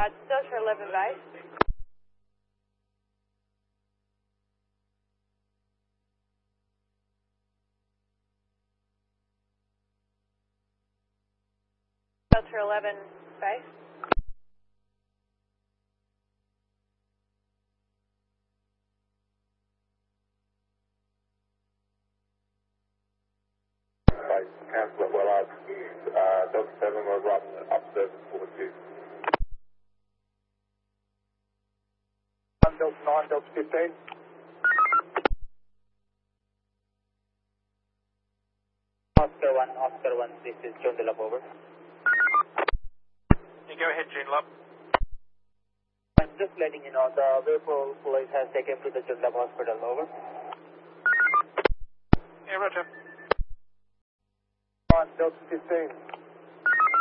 Delta 11 base. Delta 11 base. Cancel it well out. Delta 7 will run up to 42. Delta 9, Delta 15. Oscar 1, this is John Delap, over. You go ahead, Joondalup. I'm just letting you know the vehicle police has taken to the Joondalup Hospital, over. Yeah, roger. Delta 15.